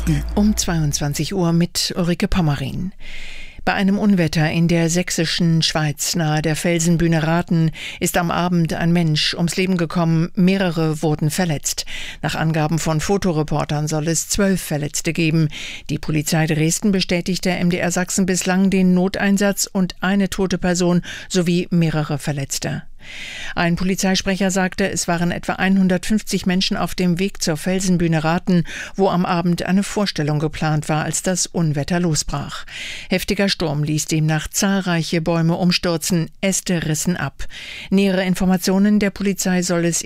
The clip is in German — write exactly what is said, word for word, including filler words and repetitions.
Nachrichten um zweiundzwanzig Uhr mit Ulrike Pommerin. Bei einem Unwetter in der sächsischen Schweiz nahe der Felsenbühne Rathen ist am Abend ein Mensch ums Leben gekommen, mehrere wurden verletzt. Nach Angaben von Fotoreportern soll es zwölf Verletzte geben. Die Polizei Dresden bestätigt der M D R Sachsen bislang den Noteinsatz und eine tote Person sowie mehrere Verletzte. Ein Polizeisprecher sagte, es waren etwa hundertfünfzig Menschen auf dem Weg zur Felsenbühne Rathen, wo am Abend eine Vorstellung geplant war, als das Unwetter losbrach. Heftiger Sturm ließ demnach zahlreiche Bäume umstürzen, Äste rissen ab. Nähere Informationen der Polizei soll es